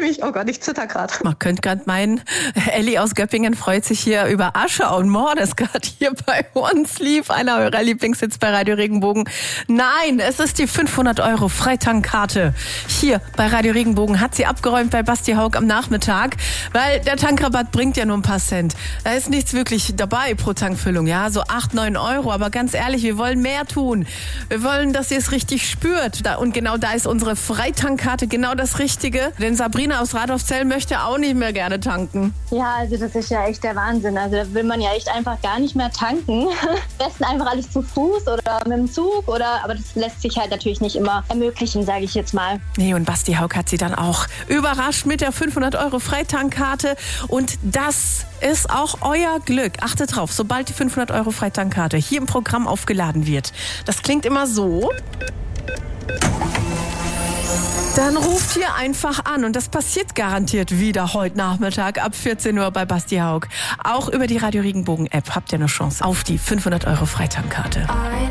freue mich. Oh Gott, ich zitter gerade. Man könnte gerade meinen, Elli aus Göppingen freut sich hier über Aschau und Mord, das gerade hier bei uns lief. Einer eurer Lieblingshits bei Radio Regenbogen. Nein, es ist die 500 € Freitankarte. Hier bei Radio Regenbogen hat sie abgeräumt bei Basti Haug am Nachmittag, weil der Tankrabatt bringt ja nur ein paar Cent. Da ist nichts wirklich dabei pro Tankfüllung, ja, so 8, 9 €. Aber ganz ehrlich, wir wollen mehr tun. Wir wollen, dass ihr es richtig spürt. Und genau da ist unsere Freitankkarte genau das Richtige. Denn Sabrina aus Radolfzell möchte auch nicht mehr gerne tanken. Ja, also das ist ja echt der Wahnsinn. Also da will man ja echt einfach gar nicht mehr tanken. Am besten einfach alles zu Fuß oder mit dem Zug. Aber das lässt sich halt natürlich nicht immer ermöglichen, sage ich jetzt mal. Nee, und Basti Haug hat sie dann auch überrascht mit der 500 € Freitankkarte. Und das ist auch euer Glück. Achtet drauf, sobald die 500 € Freitankkarte hier im Programm aufgeladen wird. Das klingt immer so. Dann ruft ihr einfach an und das passiert garantiert wieder heute Nachmittag ab 14 Uhr bei Basti Haug. Auch über die Radio Regenbogen App habt ihr eine Chance auf die 500 € Freitankkarte.